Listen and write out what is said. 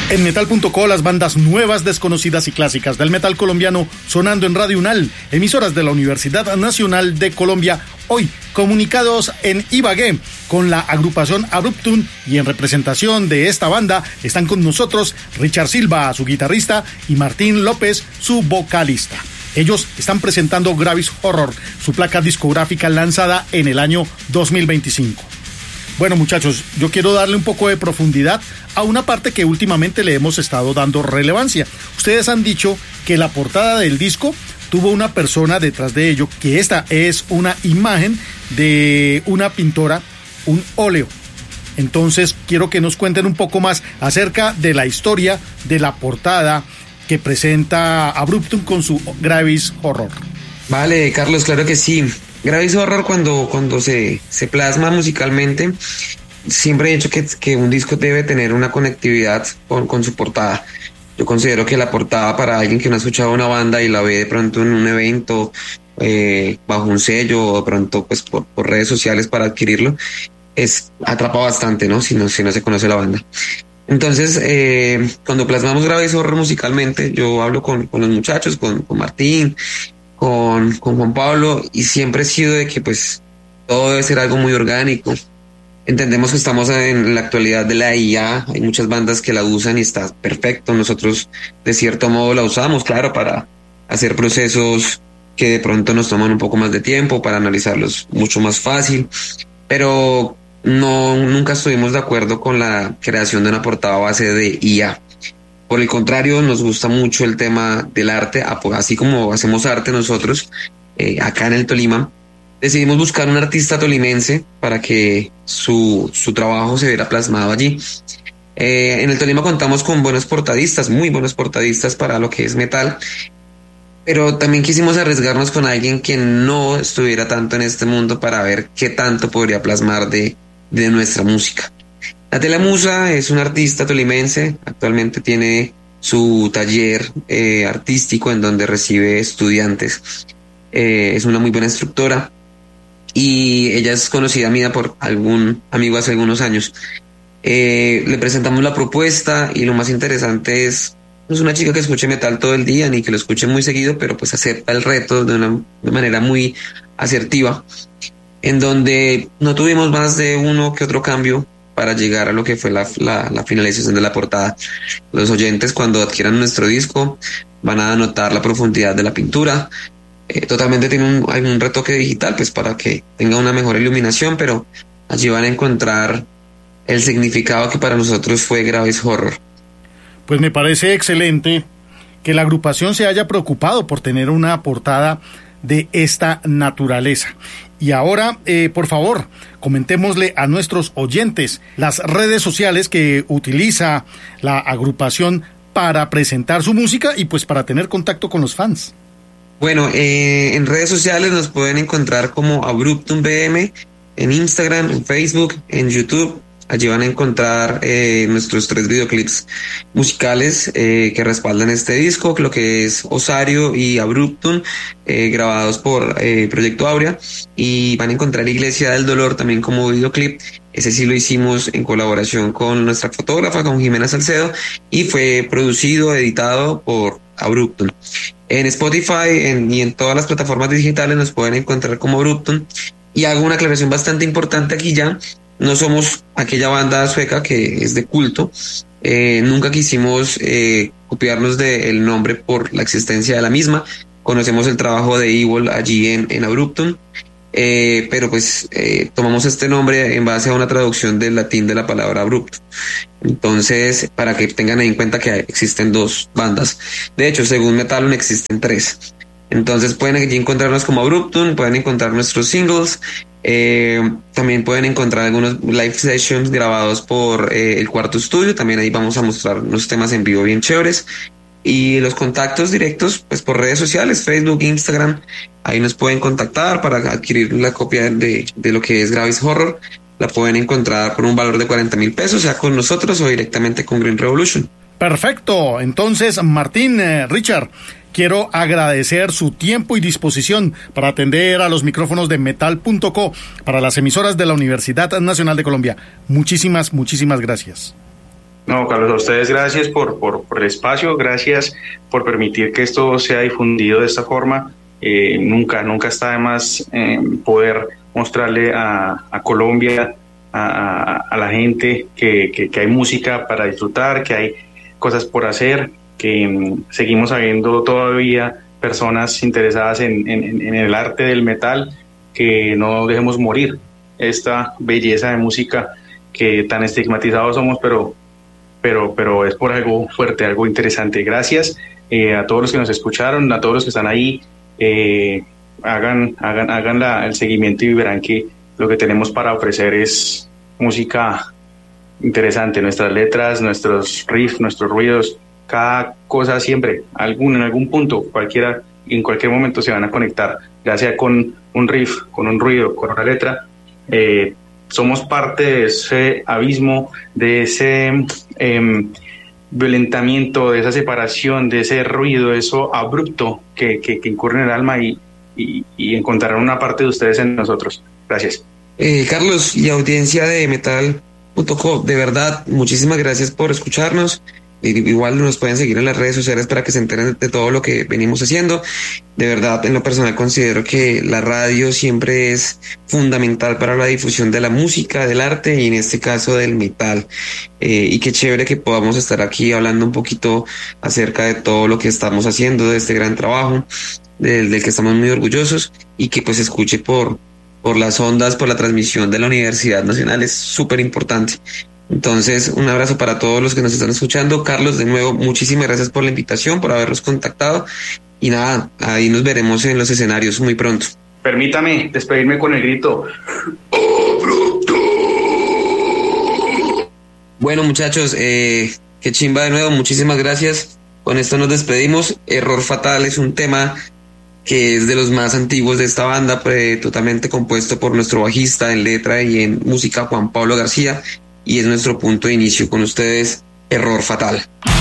En Metal.co, las bandas nuevas, desconocidas y clásicas del metal colombiano sonando en Radio UNAL, emisoras de la Universidad Nacional de Colombia. Hoy, comunicados en Ibagué con la agrupación Abruptum, y en representación de esta banda están con nosotros Richard Silva, su guitarrista, y Martín López, su vocalista. Ellos están presentando Gravis Horror, su placa discográfica lanzada en el año 2025. Bueno, muchachos, yo quiero darle un poco de profundidad a una parte que últimamente le hemos estado dando relevancia. Ustedes han dicho que la portada del disco tuvo una persona detrás de ello, que esta es una imagen de una pintora, un óleo. Entonces, quiero que nos cuenten un poco más acerca de la historia de la portada que presenta Abruptum con su Gravis Horror. Vale, Carlos, claro que sí. Gravis Horror, cuando se plasma musicalmente, siempre he dicho que un disco debe tener una conectividad con su portada. Yo considero que la portada, para alguien que no ha escuchado una banda y la ve de pronto en un evento, bajo un sello, o de pronto pues por redes sociales para adquirirlo, atrapa bastante, ¿no? Si no se conoce la banda. Entonces, cuando plasmamos Gravis Horror musicalmente, yo hablo con los muchachos, con Martín, con Juan Pablo, y siempre he sido de que pues todo debe ser algo muy orgánico. Entendemos que estamos en la actualidad de la IA, hay muchas bandas que la usan y está perfecto. Nosotros de cierto modo la usamos, claro, para hacer procesos que de pronto nos toman un poco más de tiempo, para analizarlos mucho más fácil, pero nunca estuvimos de acuerdo con la creación de una portada a base de IA. Por el contrario, nos gusta mucho el tema del arte, así como hacemos arte nosotros acá en el Tolima. Decidimos buscar un artista tolimense para que su trabajo se viera plasmado allí. En el Tolima contamos con buenos portadistas, muy buenos portadistas para lo que es metal, pero también quisimos arriesgarnos con alguien que no estuviera tanto en este mundo para ver qué tanto podría plasmar de nuestra música. Natalia Musa es una artista tolimense, actualmente tiene su taller artístico en donde recibe estudiantes. Es una muy buena instructora y ella es conocida mía por algún amigo hace algunos años. Le presentamos la propuesta y lo más interesante es, no es una chica que escuche metal todo el día ni que lo escuche muy seguido, pero pues acepta el reto de manera muy asertiva, en donde no tuvimos más de uno que otro cambio para llegar a lo que fue la finalización de la portada. Los oyentes, cuando adquieran nuestro disco, van a notar la profundidad de la pintura. Totalmente hay un retoque digital, pues para que tenga una mejor iluminación, pero allí van a encontrar el significado que para nosotros fue Gravis Horror. Pues me parece excelente que la agrupación se haya preocupado por tener una portada de esta naturaleza. Y ahora, por favor, comentémosle a nuestros oyentes las redes sociales que utiliza la agrupación para presentar su música y pues para tener contacto con los fans. Bueno, en redes sociales nos pueden encontrar como Abruptum BM, en Instagram, en Facebook, en YouTube. Allí van a encontrar nuestros 3 videoclips musicales que respaldan este disco, lo que es Osario y Abruptum, grabados por Proyecto Áurea, y van a encontrar Iglesia del Dolor también como videoclip. Ese sí lo hicimos en colaboración con nuestra fotógrafa, con Jimena Salcedo, y fue producido, editado por Abruptum. En Spotify y en todas las plataformas digitales nos pueden encontrar como Abruptum. Y hago una aclaración bastante importante aquí ya. No somos aquella banda sueca que es de culto. Nunca quisimos copiarnos del nombre por la existencia de la misma. Conocemos el trabajo de Evil allí en Abruptum, pero pues tomamos este nombre en base a una traducción del latín de la palabra abrupto. Entonces, para que tengan en cuenta que existen 2 bandas. De hecho, según Metalon existen 3. Entonces pueden allí encontrarnos como Abruptum, pueden encontrar nuestros singles. También pueden encontrar algunos live sessions grabados por el Cuarto Estudio. También ahí vamos a mostrar unos temas en vivo bien chéveres. Y los contactos directos, pues por redes sociales, Facebook, Instagram. Ahí nos pueden contactar para adquirir la copia de lo que es Gravis Horror. La pueden encontrar por un valor de 40,000 pesos, sea con nosotros o directamente con Green Revolution. Perfecto. Entonces, Martín, Richard, quiero agradecer su tiempo y disposición para atender a los micrófonos de Metal.co para las emisoras de la Universidad Nacional de Colombia. Muchísimas gracias. No, Carlos, a ustedes gracias por el espacio, gracias por permitir que esto sea difundido de esta forma. Nunca está de más poder mostrarle a Colombia, a la gente que hay música para disfrutar, que hay cosas por hacer, que seguimos habiendo todavía personas interesadas en el arte del metal, que no dejemos morir esta belleza de música que tan estigmatizados somos, pero es por algo fuerte, algo interesante. Gracias a todos los que nos escucharon, a todos los que están ahí. Hagan el seguimiento y verán que lo que tenemos para ofrecer es música interesante. Nuestras letras, nuestros riffs, nuestros ruidos, cada cosa siempre, en algún punto, en cualquier momento se van a conectar, ya sea con un riff, con un ruido, con una letra. Somos parte de ese abismo, de ese violentamiento, de esa separación, de ese ruido, eso abrupto que incurre en el alma y encontrarán una parte de ustedes en nosotros. Gracias. Carlos y audiencia de Metal.co, de verdad, muchísimas gracias por escucharnos. Igual nos pueden seguir en las redes sociales para que se enteren de todo lo que venimos haciendo. De verdad, en lo personal considero que la radio siempre es fundamental para la difusión de la música, del arte y en este caso del metal. Y qué chévere que podamos estar aquí hablando un poquito acerca de todo lo que estamos haciendo, de este gran trabajo, del que estamos muy orgullosos y que pues se escuche por las ondas, por la transmisión de la Universidad Nacional, es súper importante. Entonces, un abrazo para todos los que nos están escuchando. Carlos, de nuevo, muchísimas gracias por la invitación, por habernos contactado. Y nada, ahí nos veremos en los escenarios muy pronto. Permítame despedirme con el grito. Bueno, muchachos, qué chimba de nuevo, muchísimas gracias. Con esto nos despedimos. Error Fatal es un tema que es de los más antiguos de esta banda, totalmente compuesto por nuestro bajista en letra y en música, Juan Pablo García. Y es nuestro punto de inicio con ustedes, Error Fatal.